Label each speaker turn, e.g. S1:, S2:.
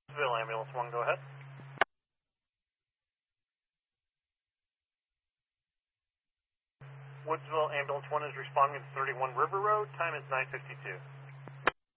S1: Woodsville Ambulance 1, go ahead. Woodsville Ambulance 1 is responding to 31 River Road. Time is 9:52.